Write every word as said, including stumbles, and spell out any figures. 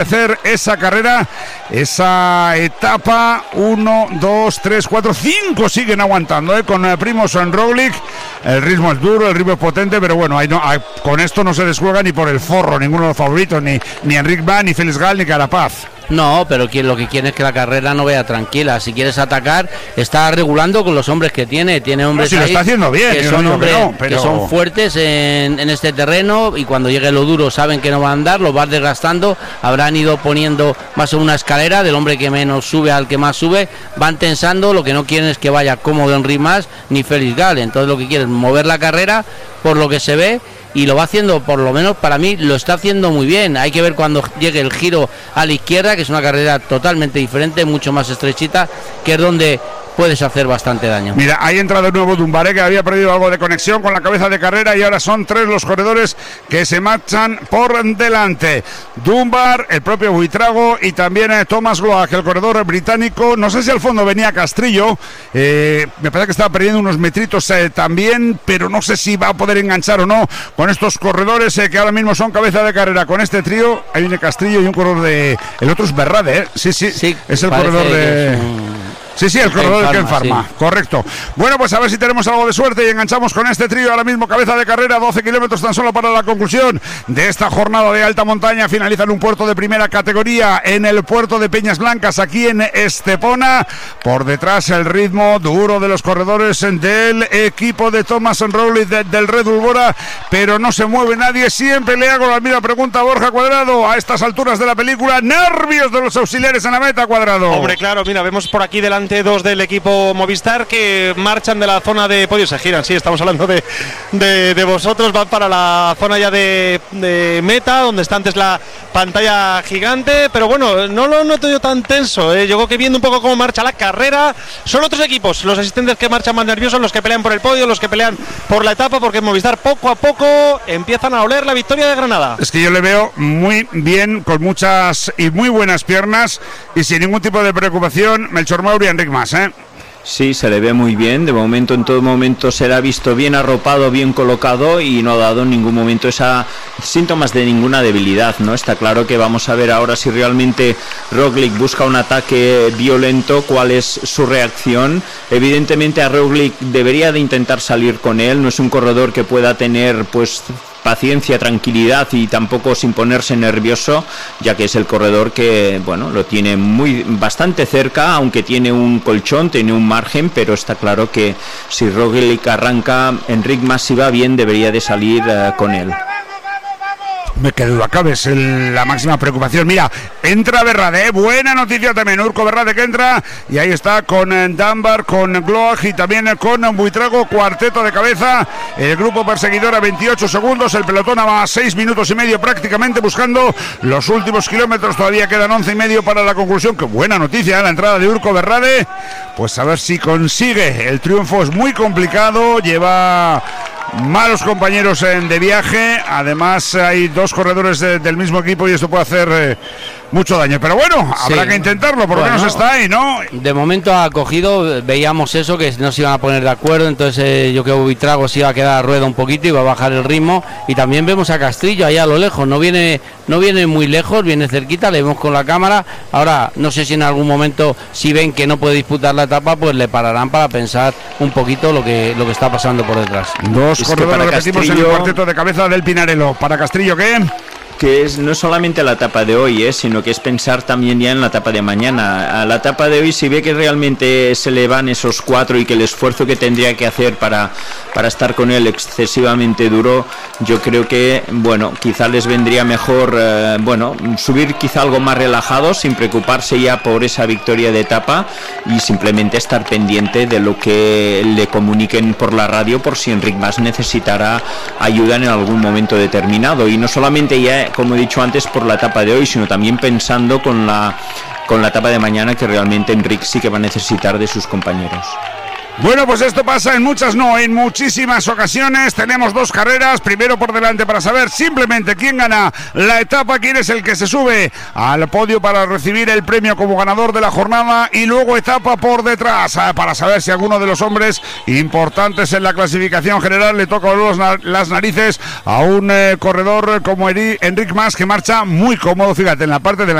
hacer esa carrera, esa etapa. Uno, dos, tres, cuatro, cinco siguen aguantando, ¿eh? Con eh, Primož Roglič. El ritmo es duro, el ritmo es potente, pero bueno, hay no, hay, con esto no se desjuega ni por el forro ninguno de los favoritos, ni, ni Enric Mas, ni Félix Gall, ni Carapaz. No, pero lo que quiere es que la carrera no vaya tranquila. Si quieres atacar, está regulando con los hombres que tiene. Tiene hombres no, si ahí lo está haciendo bien, que, son hombres, que, no, pero... que son fuertes en, en este terreno, y cuando llegue lo duro saben que no va a andar, los vas desgastando. Habrán ido poniendo más en una escalera, del hombre que menos sube al que más sube, van tensando. Lo que no quieren es que vaya cómodo Enric Mas ni Félix Gall. Entonces lo que quieren es mover la carrera, por lo que se ve, y lo va haciendo, por lo menos para mí, lo está haciendo muy bien. Hay que ver cuando llegue el giro a la izquierda, que es una carrera totalmente diferente, mucho más estrechita, que es donde puedes hacer bastante daño. Mira, ahí entra de nuevo Dunbar, ¿eh? Que había perdido algo de conexión con la cabeza de carrera, y ahora son tres los corredores que se marchan por delante. Dunbar, el propio Buitrago y también eh, Thomas Gloag, el corredor británico. No sé si al fondo venía Castrillo, eh, me parece que estaba perdiendo unos metritos eh, también, pero no sé si va a poder enganchar o no con estos corredores eh, que ahora mismo son cabeza de carrera. Con este trío, ahí viene Castrillo y un corredor de... El otro es Berrade, ¿eh? Sí, sí, sí, es el corredor de... Sí, sí, el corredor de Ken Pharma, sí. Correcto. Bueno, pues a ver si tenemos algo de suerte y enganchamos con este trío. Ahora mismo cabeza de carrera, doce kilómetros tan solo para la conclusión de esta jornada de alta montaña. Finaliza en un puerto de primera categoría, en el puerto de Peñas Blancas, aquí en Estepona. Por detrás el ritmo duro de los corredores del equipo de Thomas Roglič, de, del Red Bull Bora, pero no se mueve nadie. Siempre le hago la misma pregunta a Borja Cuadrado a estas alturas de la película. Nervios de los auxiliares en la meta, Cuadrado. Hombre, claro, mira, vemos por aquí delante dos del equipo Movistar que marchan de la zona de podio, se giran, sí, estamos hablando de, de, de vosotros, van para la zona ya de, de meta, donde está antes la pantalla gigante, pero bueno, no lo noto yo tan tenso, ¿eh? Yo creo que viendo un poco cómo marcha la carrera, son otros equipos, los asistentes que marchan más nerviosos, los que pelean por el podio, los que pelean por la etapa, porque Movistar poco a poco empiezan a oler la victoria de Granada. Es que yo le veo muy bien, con muchas y muy buenas piernas y sin ningún tipo de preocupación, Melchor Mauri y Enric Mas, ¿eh? Sí, se le ve muy bien, de momento, en todo momento se le ha visto bien arropado, bien colocado, y no ha dado en ningún momento esa síntomas de ninguna debilidad, ¿no? Está claro que vamos a ver ahora si realmente Roglič busca un ataque violento, cuál es su reacción. Evidentemente a Roglič debería de intentar salir con él, no es un corredor que pueda tener pues paciencia, tranquilidad y tampoco sin ponerse nervioso, ya que es el corredor que, bueno, lo tiene muy bastante cerca, aunque tiene un colchón, tiene un margen, pero está claro que si Roglič arranca, Enric Mas, si va bien, debería de salir uh, con él. Me quedo duda cabe, es el, la máxima preocupación. Mira, entra Berrade, ¿eh? Buena noticia también, Urko Berrade que entra, y ahí está con eh, Dunbar, con Gloag y también eh, con Buitrago, cuarteto de cabeza, el grupo perseguidor a veintiocho segundos, el pelotón a seis minutos y medio prácticamente, buscando los últimos kilómetros, todavía quedan once y medio para la conclusión. Qué buena noticia, ¿eh? La entrada de Urko Berrade, pues a ver si consigue el triunfo, es muy complicado, lleva malos compañeros en, de viaje, además hay dos corredores de, del mismo equipo y esto puede hacer eh, mucho daño, pero bueno, habrá sí. que intentarlo, por lo bueno, menos está ahí, ¿no? De momento ha cogido, veíamos eso, que no se iban a poner de acuerdo, entonces eh, yo creo que Buitrago se iba a quedar a rueda un poquito y va a bajar el ritmo, y también vemos a Castrillo ahí a lo lejos, no viene no viene muy lejos, viene cerquita, le vemos con la cámara. Ahora no sé si en algún momento, si ven que no puede disputar la etapa, pues le pararán para pensar un poquito lo que lo que está pasando por detrás. Dos es corredores repetimos Castrillo... en el cuarteto de cabeza del Pinarello. Para Castrillo, ¿qué? Que es no solamente la etapa de hoy, ¿eh? sino que es pensar también ya en la etapa de mañana. A la etapa de hoy, si ve que realmente se le van esos cuatro y que el esfuerzo que tendría que hacer para, para estar con él excesivamente duro, yo creo que, bueno, quizá les vendría mejor, eh, bueno, subir quizá algo más relajado, sin preocuparse ya por esa victoria de etapa, y simplemente estar pendiente de lo que le comuniquen por la radio, por si Enric Mas necesitará ayuda en algún momento determinado. Y no solamente ya, como he dicho antes, por la etapa de hoy, sino también pensando con la con la etapa de mañana, que realmente Enric sí que va a necesitar de sus compañeros. Bueno, pues esto pasa en muchas, no, en muchísimas ocasiones. Tenemos dos carreras, primero por delante para saber simplemente quién gana la etapa, quién es el que se sube al podio para recibir el premio como ganador de la jornada, y luego etapa por detrás para saber si alguno de los hombres importantes en la clasificación general le toca los, las narices a un eh, corredor como Enric Mas, que marcha muy cómodo, fíjate, en la parte de la